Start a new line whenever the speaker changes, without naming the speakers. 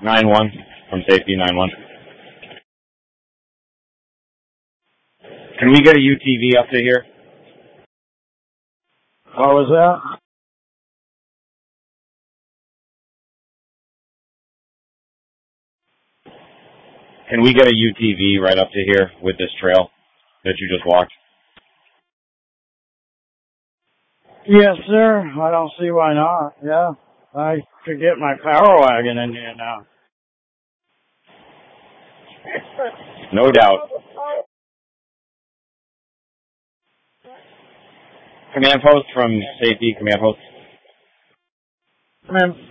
9-1 from safety, 9-1. Can we get a UTV up to here?
What was that?
Can we get a UTV right up to here with this trail that you just walked?
Yes, sir. I don't see why not. Yeah. I could get my power wagon in here now.
No doubt. Command post from safety, command post.
Command